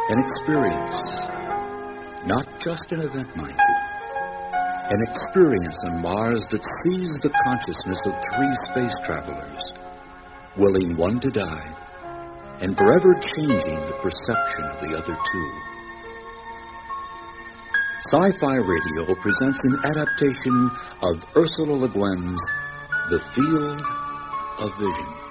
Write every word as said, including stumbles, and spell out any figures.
An experience, not just an event, mind you. An experience on Mars that sees the consciousness of three space travelers, willing one to die, and forever changing the perception of the other two. Sci-Fi Radio presents an adaptation of Ursula Le Guin's The Field of Vision.